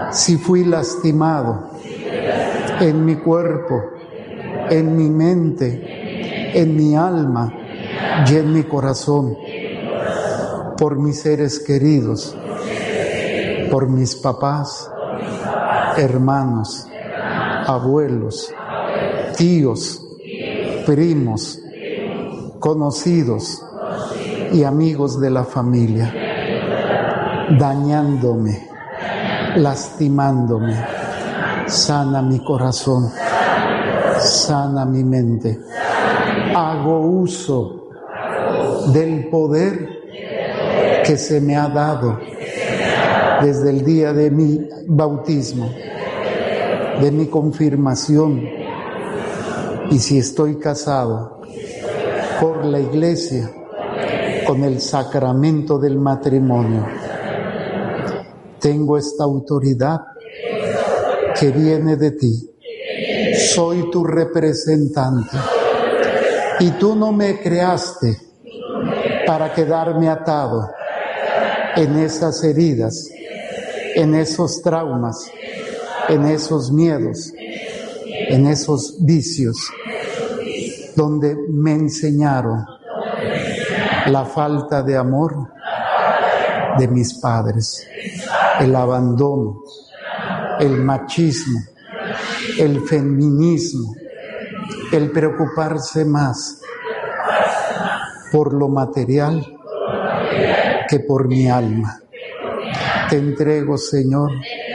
si fui lastimado en mi cuerpo, en mi mente, en mi alma y en mi corazón, por mis seres queridos, por mis papás, hermanos, abuelos, tíos, primos, conocidos y amigos de la familia, dañándome, lastimándome. Sana mi corazón, sana mi mente. Hago uso del poder que se me ha dado desde el día de mi bautismo, de mi confirmación, y si estoy casado, por la iglesia, con el sacramento del matrimonio. Tengo esta autoridad que viene de ti. Soy tu representante y tú no me creaste para quedarme atado en esas heridas, en esos traumas, en esos miedos, en esos vicios, donde me enseñaron la falta de amor de mis padres, el abandono, el machismo, el feminismo, el preocuparse más por lo material que por mi alma. Te entrego, Señor,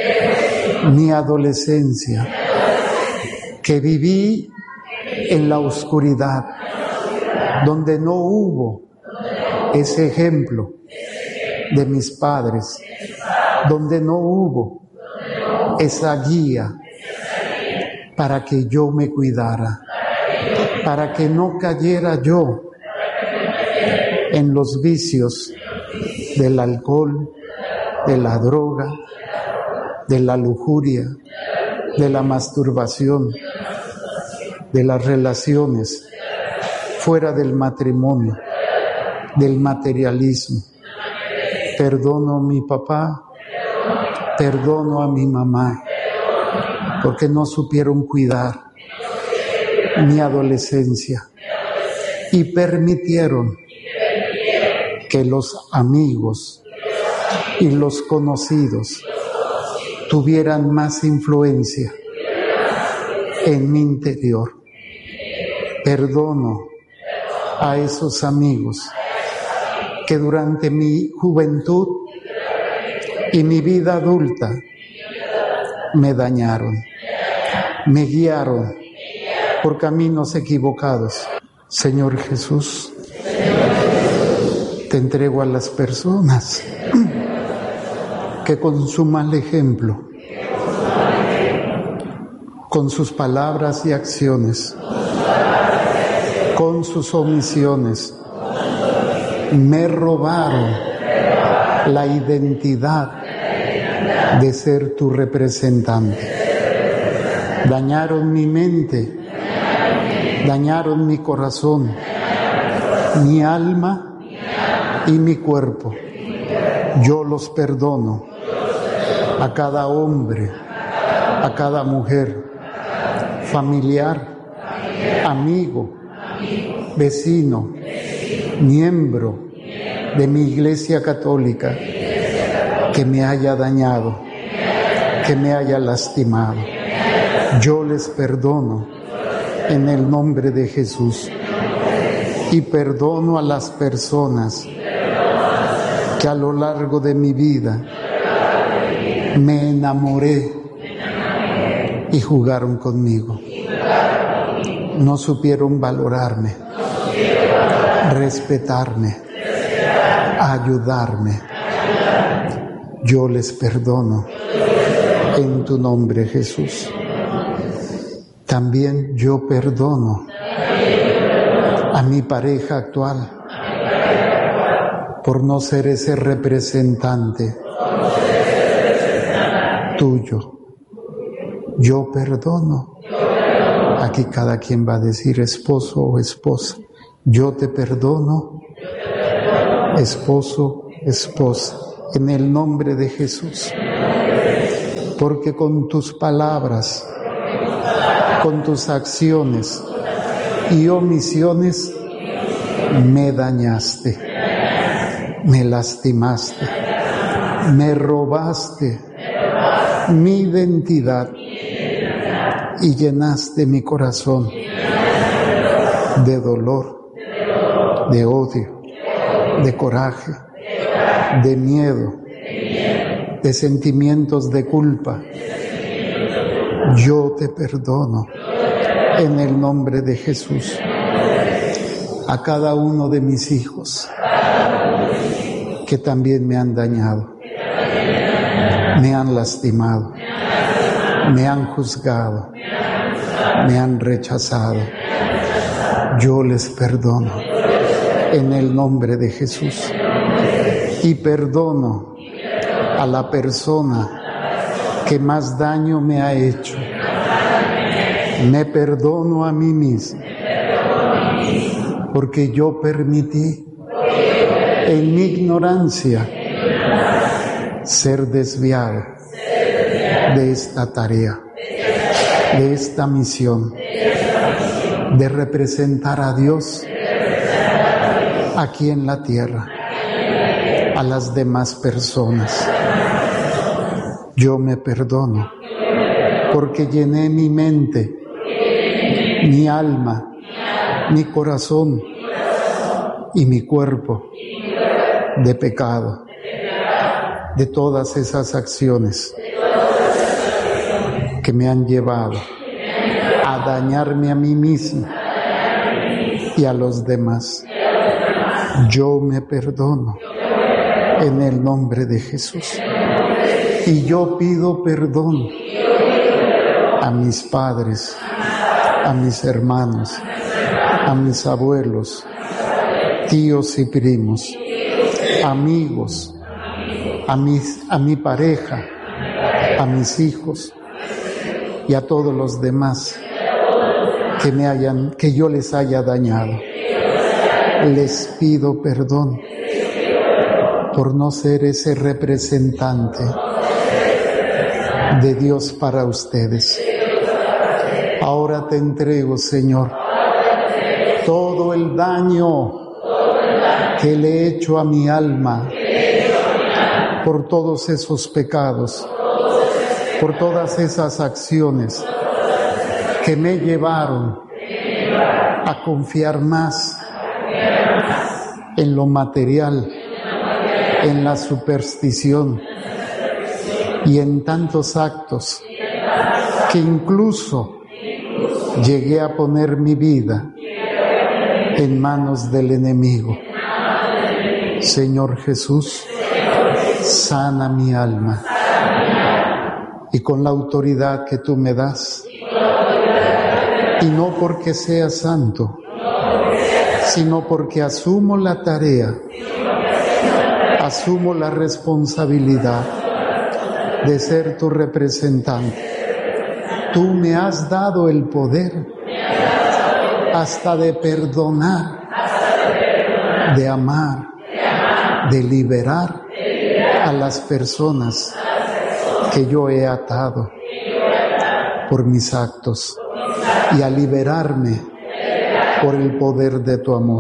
mi adolescencia, que viví en la oscuridad, donde no hubo ese ejemplo de mis padres, donde no hubo esa guía para que yo me cuidara, para que no cayera yo en los vicios del alcohol, de la droga, de la lujuria, de la masturbación, de las relaciones fuera del matrimonio, del materialismo. Perdono a mi papá, perdono a mi mamá, porque no supieron cuidar mi adolescencia y permitieron que los amigos y los conocidos tuvieran más influencia en mi interior. Perdono a esos amigos que durante mi juventud y mi vida adulta me dañaron, me guiaron por caminos equivocados. Señor Jesús, te entrego a las personas que con su mal ejemplo, con sus palabras y acciones, con sus omisiones, me robaron la identidad de ser tu representante. Dañaron mi mente, dañaron mi corazón, mi alma y mi cuerpo. Yo los perdono a cada hombre, a cada mujer, familiar, amigo, vecino, miembro de mi Iglesia Católica que me haya dañado, que me haya lastimado. Yo les perdono en el nombre de Jesús y perdono a las personas que a lo largo de mi vida me enamoré y jugaron conmigo. No supieron valorarme, respetarme, ayudarme. Yo les perdono en tu nombre, Jesús. También yo perdono a mi pareja actual por no ser ese representante tuyo. Yo perdono. Aquí cada quien va a decir esposo o esposa. Yo te perdono, esposo, esposa, en el nombre de Jesús. porque con tus palabras, con tus acciones y omisiones me dañaste, me lastimaste, me robaste mi identidad y llenaste mi corazón de dolor, de odio, de coraje, de miedo, de sentimientos de culpa. Yo te perdono en el nombre de Jesús. A cada uno de mis hijos que también me han dañado, me han lastimado, me han juzgado, me han rechazado. Yo les perdono en el nombre de Jesús. Y perdono a la persona que más daño me ha hecho. Me perdono a mí mismo, porque yo permití en mi ignorancia ser desviado de esta tarea, de esta misión, de representar a Dios aquí en la tierra, a las demás personas. Yo me perdono porque llené mi mente, mi alma, mi corazón y mi cuerpo de pecado, de todas esas acciones que me han llevado a dañarme a mí mismo y a los demás. Yo me perdono en el nombre de Jesús. Y yo pido perdón a mis padres, a mis hermanos, a mis abuelos, tíos y primos, amigos, a mi pareja, a mis hijos y a todos los demás que yo les haya dañado. Les pido perdón por no ser ese representante de Dios para ustedes. Ahora te entrego, Señor, todo el daño que le he hecho a mi alma por todos esos pecados, por todas esas acciones que me llevaron a confiar más en lo material, en la superstición y en tantos actos que incluso llegué a poner mi vida en manos del enemigo. Señor Jesús, sana mi alma y con la autoridad que tú me das, y no porque sea santo, sino porque asumo la tarea, asumo la responsabilidad de ser tu representante. Tú me has dado el poder hasta de perdonar, de amar, de liberar a las personas que yo he atado por mis actos y a liberarme por el poder de tu amor.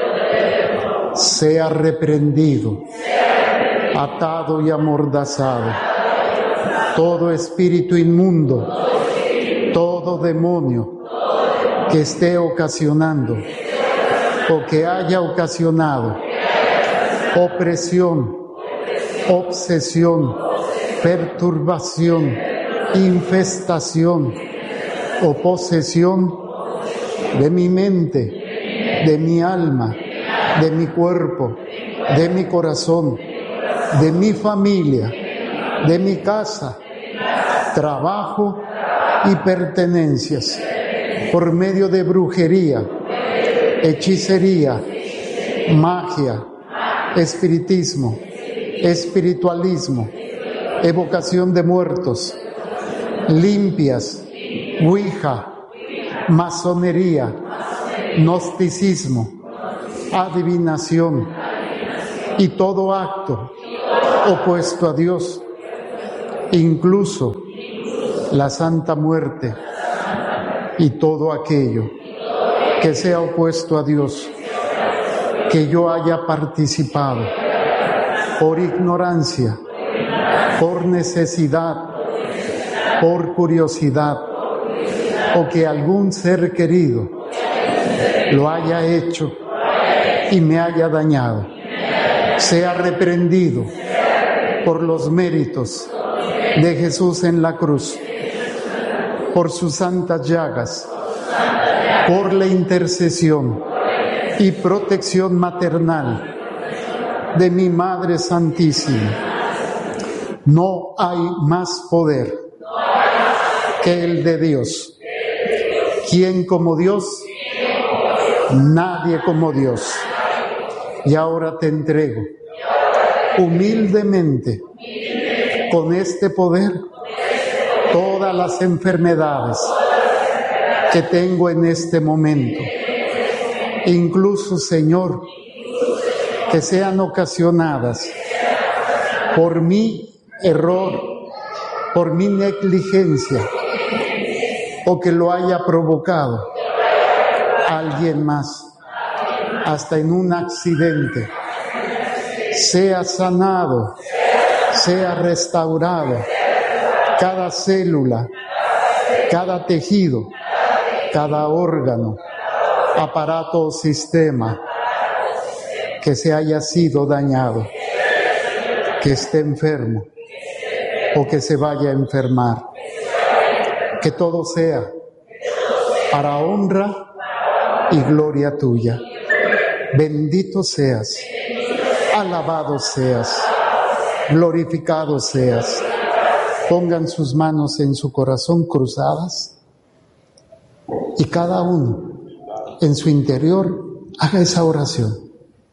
Sea reprendido, atado y amordazado todo espíritu inmundo, todo demonio que esté ocasionando o que haya ocasionado opresión, obsesión, perturbación, infestación o posesión de mi mente, de mi alma, de mi cuerpo, de mi corazón, de mi familia, de mi casa, trabajo y pertenencias, por medio de brujería, hechicería, magia, espiritismo, espiritualismo, evocación de muertos, limpias, ouija, masonería, gnosticismo, adivinación y todo acto opuesto a Dios, incluso la Santa Muerte y todo aquello que sea opuesto a Dios, que yo haya participado por ignorancia, por necesidad, por curiosidad, o que algún ser querido lo haya hecho y me haya dañado, sea reprendido por los méritos de Jesús en la cruz, por sus santas llagas, por la intercesión y protección maternal de mi Madre Santísima. No hay más poder que el de Dios. ¿Quién como Dios? Nadie como Dios. Y ahora te entrego humildemente, con este poder, todas las enfermedades que tengo en este momento. Incluso, Señor, que sean ocasionadas por mi error, por mi negligencia, o que lo haya provocado alguien más, hasta en un accidente. Sea sanado, sea restaurado cada célula, cada tejido, cada órgano, aparato o sistema que se haya sido dañado, que esté enfermo o que se vaya a enfermar. Que todo sea para honra y gloria tuya. Bendito seas, alabado seas, glorificado seas. Pongan sus manos en su corazón cruzadas y cada uno en su interior haga esa oración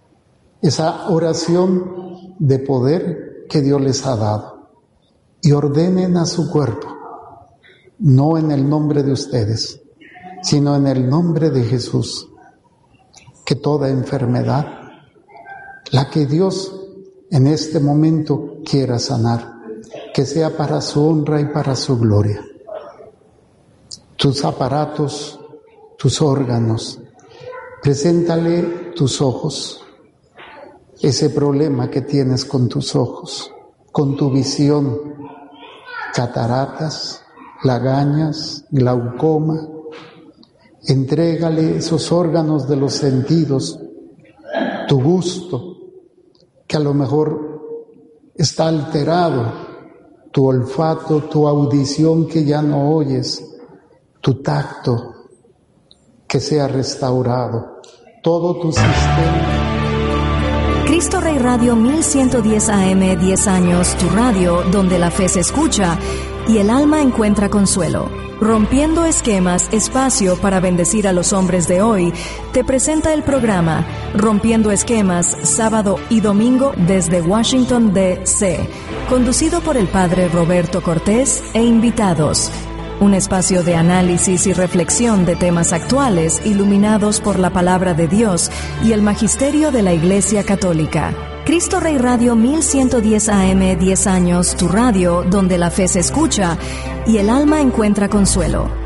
de poder que Dios les ha dado, y ordenen a su cuerpo, no en el nombre de ustedes, sino en el nombre de Jesús, que toda enfermedad, la que Dios en este momento quiera sanar, que sea para su honra y para su gloria. Tus aparatos, tus órganos, preséntale tus ojos, ese problema que tienes con tus ojos, con tu visión, cataratas, lagañas, glaucoma. Entrégale esos órganos de los sentidos, tu gusto, que a lo mejor está alterado, tu olfato, tu audición que ya no oyes, tu tacto, que sea restaurado, todo tu sistema. Cristo Rey Radio 1110 AM, 10 años, tu radio donde la fe se escucha y el alma encuentra consuelo. Rompiendo Esquemas, espacio para bendecir a los hombres de hoy, te presenta el programa Rompiendo Esquemas, sábado y domingo desde Washington, D.C., conducido por el Padre Roberto Cortés e invitados. Un espacio de análisis y reflexión de temas actuales iluminados por la palabra de Dios y el magisterio de la Iglesia Católica. Cristo Rey Radio 1110 AM, 10 años, tu radio donde la fe se escucha y el alma encuentra consuelo.